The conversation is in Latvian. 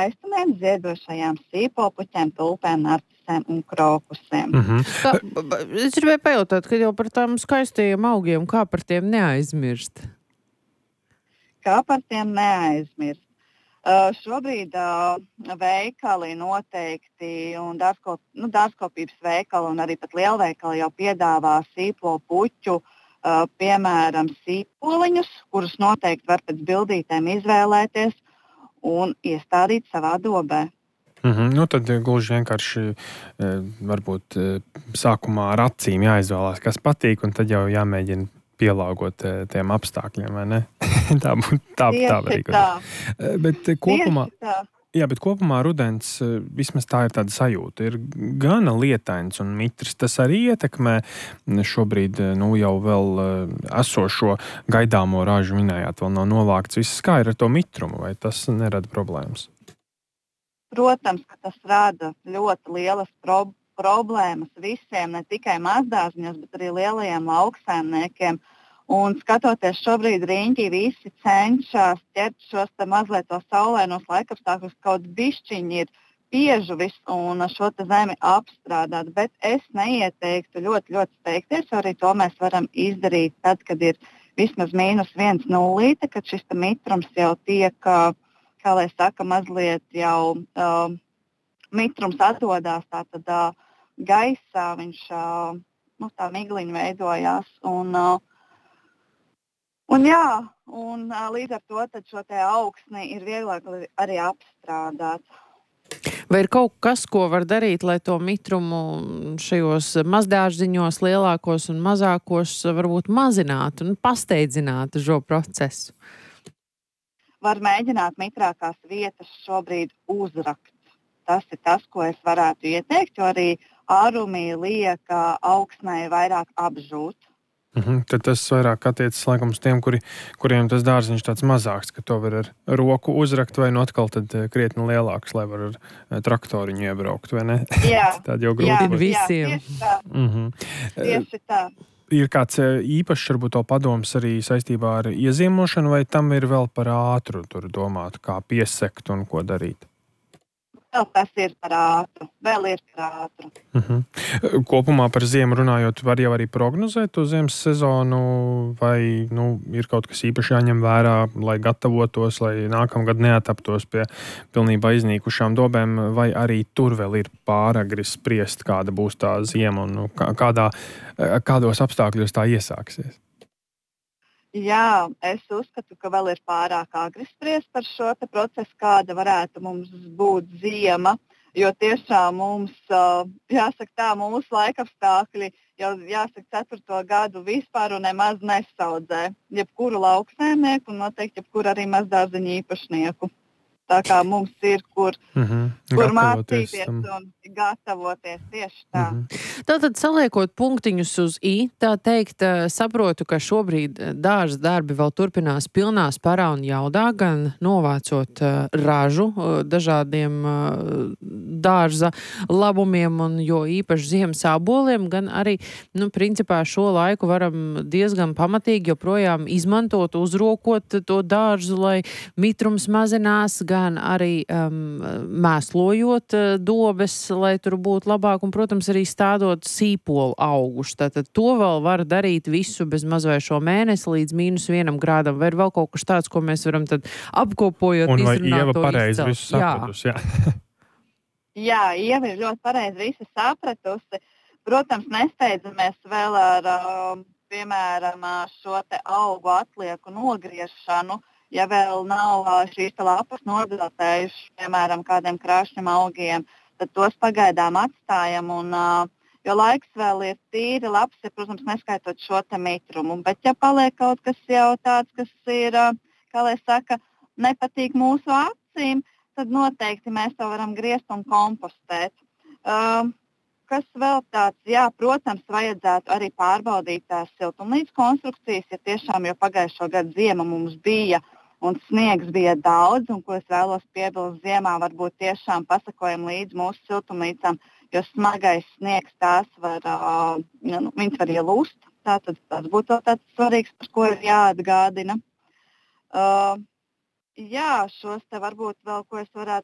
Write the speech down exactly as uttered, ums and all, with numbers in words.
skaistumiem, ziedošajām sīpolpuķēm, tulpēm, narcisēm un krokusiem. Mm-hmm. Kā, es gribēju pajautāt, ka jau par tām skaistajiem augiem, kā par tiem neaizmirst? Kā par tiem neaizmirst? Uh, šobrīd uh, veikali noteikti un dārzkop, nu, dārzkopības veikali un arī pat lielveikali jau piedāvā sīpolo puķu, uh, piemēram, sīpoliņus, kurus noteikti var pēc bildītēm izvēlēties un iestādīt savā dobē. Mm-hmm. Nu, tad gluži vienkārši varbūt sākumā ar acīm jāizvēlās, kas patīk, un tad jau jāmēģina pielāgot tiem apstākļiem, vai ne? tā būtu tā, tā var arī. Bet kopumā, jā, bet kopumā rudens, vismaz tā ir tāda sajūta, ir gana lietains un mitrs. Tas arī ietekmē šobrīd, nu, jau vēl esošo gaidāmo ražu minējāt, vēl nav novākts. Viss kā ir ar to mitrumu, vai tas nerada problēmas? Protams, ka tas rada ļoti lielas pro- problēmas visiem, ne tikai mazdārziņos, bet arī lielajiem lauksaimniekiem. Un skatoties šobrīd riņķī, visi cenšas ķert šos te mazliet to saulainos laikapstākļus, kaut bišķiņi ir piežuvis un šo te zemi apstrādāt. Bet es neieteiktu ļoti, ļoti steigties, jo arī to mēs varam izdarīt tad, kad ir vismaz mīnus viens nulīte, kad šis te mitrums jau tiek, kā lai saka, mazliet jau uh, mitrums atrodās tātad uh, gaisā, viņš uh, nu, tā migliņa veidojās. Un, uh, un jā, un uh, līdz ar to tad šo te augsni ir vieglāk arī apstrādāt. Vai ir kaut kas, ko var darīt, lai to mitrumu šajos mazdārziņos, lielākos un mazākos varbūt mazinātu un pasteidzinātu šo procesu? Var mēģināt mitrākās vietas šobrīd uzrakt. Tas ir tas, ko es varētu ieteikt, jo arī ārumī liek augsnei vairāk apžūt. Mm-hmm. Tad tas vairāk attiecas laikam uz tiem, kuri, kuriem tas dārziņš tāds mazāks, ka to var ar roku uzrakt vai nu atkal tad krietni lielāks, lai var ar traktoriņu iebraukt, vai ne? Jā, Tāda jau grūti. jā, visiem. jā, tieši tā. Mm-hmm. Tieši tā. Ir kāds īpašs, varbūt, to padoms arī saistībā ar ieziemošanu, vai tam ir vēl par ātru tur domāt, kā piesekt un ko darīt? Vēl tas ir par ātru. Vēl ir par ātru. Uh-huh. Kopumā par ziemu runājot, var jau arī prognozēt to ziemas sezonu, vai nu, ir kaut kas īpaši jāņem vērā, lai gatavotos, lai nākamgad neataptos pie pilnībā iznīkušām dobēm, vai arī tur vēl ir pāragri spriest, kāda būs tā ziema un nu, kādā, kādos apstākļos tā iesāksies? Jā, es uzskatu, ka vēl ir pārāk agri spriest par šo te procesu, kāda varētu mums būt ziema, jo tiešām mums, jāsaka tā, mūsu laikapstākļi jau, jāsaka, ceturto gadu vispār un nemaz nesaudzē jebkuru lauksaimnieku un noteikti jebkuru arī mazdārziņu īpašnieku. Tā kā mums ir, kur, mm-hmm. kur mācīties un gatavoties tieši tā. Mm-hmm. Tātad, saliekot punktiņus uz I, tā teikt, saprotu, ka šobrīd dārza darbi vēl turpinās pilnā sparā un jaudā, gan novācot ražu dažādiem dārza labumiem un jo īpaši ziemas āboliem, gan arī, nu, principā šo laiku varam diezgan pamatīgi joprojām izmantot, uzrokot to dārzu, lai mitrums mazinās, gan arī um, mēslojot uh, dobes, lai tur būtu labāk, un, protams, arī stādot sīpolu augus. Tātad to vēl var darīt visu bez mazvai šo mēnesi līdz mīnus vienam grādam. Vai ir vēl kaut kas tāds, ko mēs varam tad apkopojot, un vai izrunāt Ieva to pareizi visu sapratusi? Jā. Jā, Ieva ir ļoti pareizi visu sapratusi. Protams, nesteidzamies vēl ar, piemēram, šo te augu atlieku nogriešanu, ja vēl nav šīs lapas nodzeltējušas, piemēram, kādiem krāšņiem augiem, tad tos pagaidām atstājam. Un, jo laiks vēl ir tīri labs, ja, protams, neskaitot šo te mitrumu. Bet, ja paliek kaut kas jau tāds, kas ir, kā lai saka, nepatīk mūsu acīm, tad noteikti mēs to varam griezt un kompostēt. Uh, kas vēl tāds, jā, protams, vajadzētu arī pārbaudīt tās siltumnīcas konstrukcijas, ja tiešām jau pagājušo gadu ziema mums bija un sniegs bija daudz, un ko es vēlos piebilst, ziemā varbūt tiešām pasakojam līdz mūsu siltumnīcām, jo smagais sniegs tās var, uh, nu, viņas var ielūst, tātad tas būtu tāds svarīgs, par ko ir jāatgādina. Uh, jā, šos te varbūt vēl, ko es varētu